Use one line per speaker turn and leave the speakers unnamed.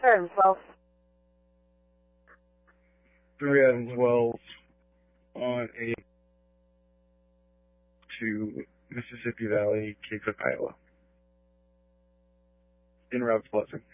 312.
312 on a to Mississippi Valley, Cape Cook, Iowa. In Route Pleasant.